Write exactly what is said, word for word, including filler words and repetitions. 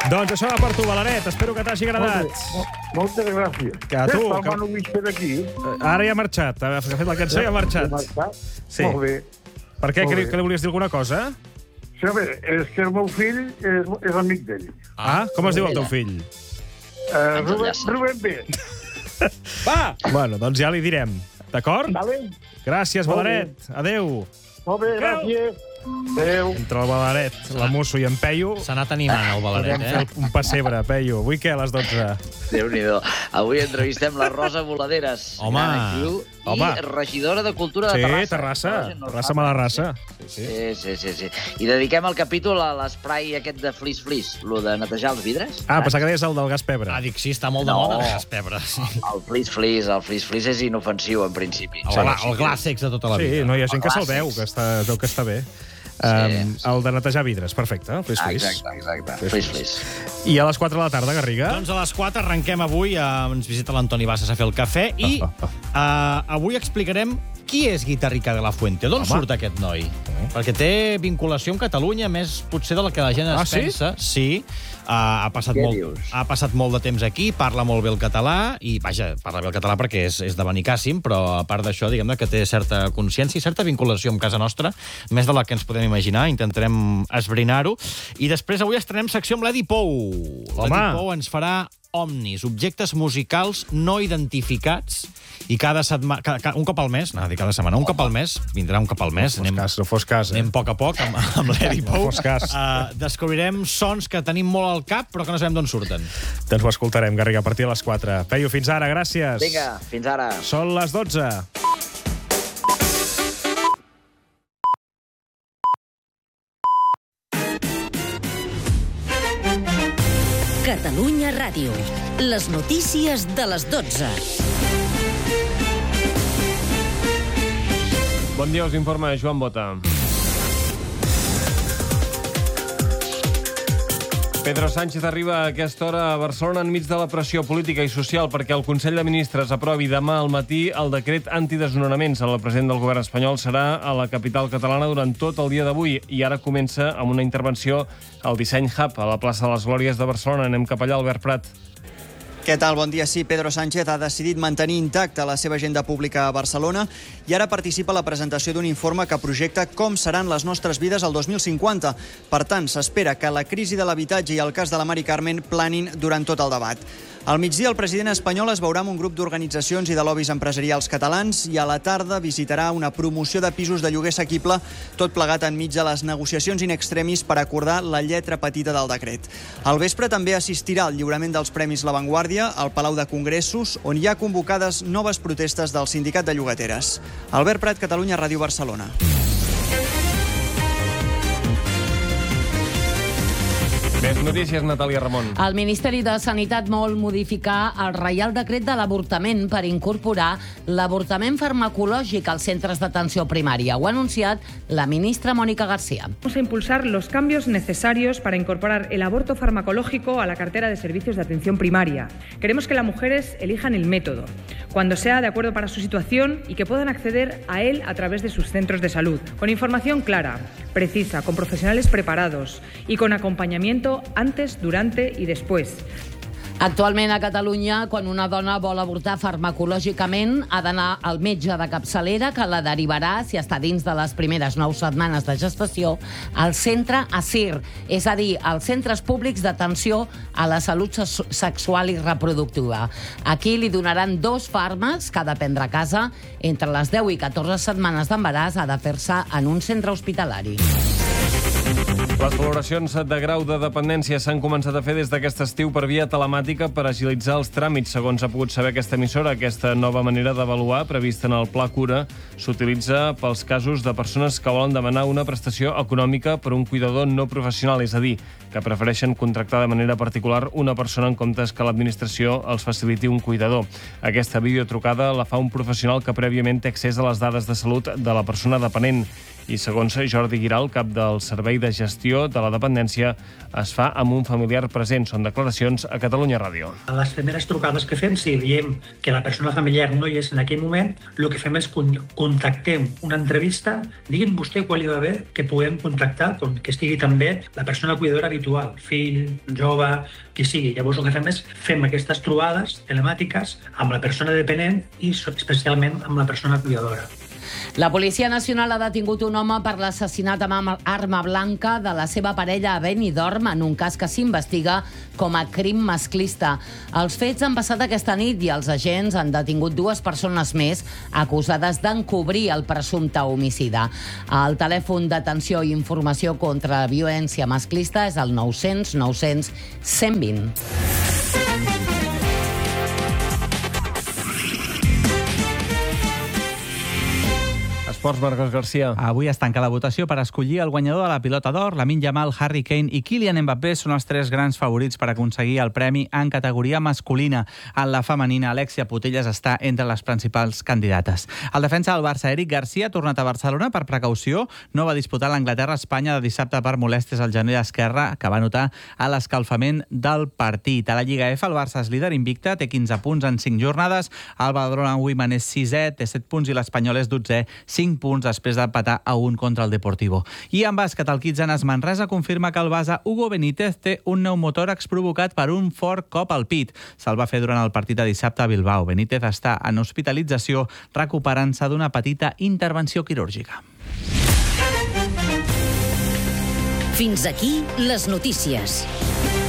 Doncs això va per tu, Valaret. Espero que t'hagi agradat. Moltes gràcies. Que a tu, El que- Manu Vista d'aquí. Ara ja ha marxat. Ha fet la cançó i ha marxat. Ha marxat? Sí. Molt bé. Per què? Molt Que, bé. que li volies dir alguna cosa? Sí, bé, és que el meu fill és, és amic d'ell. Ah, com es diu el teu fill? Uh, Rubén, Rubén B. Va! Bueno, doncs ja li direm. D'acord? Vale? Gràcies, Molt Valaret. Adéu. Molt bé, gràcies. Adéu. Entre el Valaret, la Musso i en Peyu, S'ha anat animant, el podem Valaret, fer eh? un pessebre, Peyu. Avui què, a les dotze? Déu-n'hi-do. Avui entrevistem la Rosa Voladeres. Home. gran actriu i Home. regidora de Cultura Sí, de Terrassa. Terrassa. La gent no ho Terrassa, sap, mala eh? raça. Sí, sí, sí, sí. I dediquem el capítol a l'esprai aquest de flis-flis, lo de netejar els vidres. Ah, pensava que deies el del gas pebre. Ah, dic, sí, està molt de No. moda, el pebre. Sí. El flis-flis, el flis-flis és inofensiu, en principi. El, gla, el glàsex de tota la Sí, vida. no, hi ha gent que se'l Clàssics. veu, que està, veu que està bé. Um, el de netejar vidres, perfecte. El flis, Ah, flis. exacte, exacte. Flis-flis. I a les quatre de la tarda, Garriga? Doncs a les quatre arrenquem avui, eh, ens visita l'Antoni Bassas a fer el cafè i Ah, ah, eh, avui explicarem qui és Guitarrica de la Fuente, d'on Home. surt aquest noi? Eh. Perquè té vinculació amb Catalunya, més potser de la que la gent es Ah, sí? pensa. Sí, uh, ha, passat Què molt, dius? ha passat molt de temps aquí, parla molt bé el català, i vaja, parla bé el català perquè és, és de Benicàssim, però a part d'això, diguem-ne que té certa consciència i certa vinculació amb casa nostra, més de la que ens podem imaginar, intentarem esbrinar-ho. I després avui estrenem secció amb l'Edi Pou. Home. L'Edi Pou ens farà omnis, objectes musicals no identificats, i cada setmana, un cop al mes, no, dic cada setmana, un cop al mes, vindrà un cop al mes, No fos anem, cas, no fos cas, eh? anem a poc a poc amb, amb l'Edi No Pou. fos cas. Uh, descobrirem sons que tenim molt al cap, però que no sabem d'on surten. Doncs ho escoltarem, Garriga, a partir de les quatre. Peyu, fins ara, gràcies. Vinga, fins ara. Són les dotze. Catalunya Ràdio. Les notícies de les dotze. Bon dia, us informa Joan Bota. Pedro Sánchez arriba a aquesta hora a Barcelona enmig de la pressió política i social perquè el Consell de Ministres aprovi demà al matí el decret antidesnonaments. El president del govern espanyol serà a la capital catalana durant tot el dia d'avui i ara comença amb una intervenció al Disseny Hub a la plaça de les Glòries de Barcelona. Anem cap allà, Albert Prat. Què tal? Bon dia. Sí, Pedro Sánchez ha decidit mantenir intacta la seva agenda pública a Barcelona i ara participa a la presentació d'un informe que projecta com seran les nostres vides al dos mil cinquanta. Per tant, s'espera que la crisi de l'habitatge i el cas de la Mari Carmen planin durant tot el debat. Al migdia, el president espanyol es veurà amb un grup d'organitzacions i de lobbies empresarials catalans i a la tarda visitarà una promoció de pisos de lloguer assequible, tot plegat enmig de les negociacions in extremis per acordar la lletra petita del decret. Al vespre també assistirà al lliurament dels Premis La Vanguardia al Palau de Congressos, on hi ha convocades noves protestes del Sindicat de Llogateres. Albert Prat, Catalunya Ràdio, Barcelona. Més notícies, Natàlia Ramon. El Ministeri de Sanitat vol modificar el Reial Decret de l'Avortament per incorporar l'avortament farmacològic als centres d'atenció primària. Ho ha anunciat la ministra Mónica García. Vamos a impulsar los cambios necesarios para incorporar el aborto farmacológico a la cartera de servicios de atención primaria. Queremos que las mujeres elijan el método, cuando sea de acuerdo para su situación y que puedan acceder a él a través de sus centros de salud, con información clara, precisa, con profesionales preparados y con acompañamiento antes, durante y después. Actualment a Catalunya, quan una dona vol avortar farmacològicament, ha d'anar al metge de capçalera que la derivarà, si està dins de les primeres nou setmanes de gestació, al centre A S I R, és a dir, als centres públics d'atenció a la salut sexual i reproductiva. Aquí li donaran dos fàrmacs que ha de prendre a casa. Entre les deu i catorze setmanes d'embaràs ha de fer-se en un centre hospitalari. Les valoracions de grau de dependència s'han començat a fer des d'aquest estiu per via telemàtica per agilitzar els tràmits. Segons ha pogut saber aquesta emissora, aquesta nova manera d'avaluar, prevista en el Pla Cura, s'utilitza pels casos de persones que volen demanar una prestació econòmica per un cuidador no professional, és a dir, que prefereixen contractar de manera particular una persona en comptes que l'administració els faciliti un cuidador. Aquesta videotrucada la fa un professional que prèviament té accés a les dades de salut de la persona dependent i, segons Jordi Giral, cap del Servei de Gestió de la Dependència, es fa amb un familiar present. Són declaracions a Catalunya Ràdio. A les primeres trucades que fem, si veiem que la persona familiar no hi és en aquell moment, el que fem és contactem una entrevista, diguin vostè qual hi va haver, que puguem contactar, que estigui també la persona cuidadora habitual, fill, jove, qui sigui. Llavors el que fem és fem aquestes trobades telemàtiques amb la persona dependent i especialment amb la persona cuidadora. La Policia Nacional ha detingut un home per l'assassinat amb arma blanca de la seva parella a Benidorm en un cas que s'investiga com a crim masclista. Els fets han passat aquesta nit i els agents han detingut dues persones més acusades d'encobrir el presumpte homicida. El telèfon d'atenció i informació contra la violència masclista és el nou cents nou cents cent vint. Esports, Marcos Garcia. Avui es tanca la votació per escollir el guanyador de la pilota d'or. Lamine Yamal, Harry Kane i Kylian Mbappé són els tres grans favorits per aconseguir el premi en categoria masculina. En la femenina, Alexia Putellas està entre les principals candidates. El defensa del Barça, Eric Garcia, ha tornat a Barcelona per precaució. No va disputar l'Anglaterra-Espanya de dissabte per molèsties al genoll esquerre, que va notar a l'escalfament del partit. A la Lliga F, el Barça és líder invicte, té quinze punts en cinc jornades. El Badalona Women és sisè, té set punts, i l'Espanyol és dotzè, cinc punts després d'empatar a un contra el Deportivo. I en bàsquet, el Kitsanas Manresa confirma que el base Hugo Benítez té un pneumotòrax provocat per un fort cop al pit. Se'l va fer durant el partit de dissabte a Bilbao. Benítez està en hospitalització recuperant-se d'una petita intervenció quirúrgica. Fins aquí les notícies.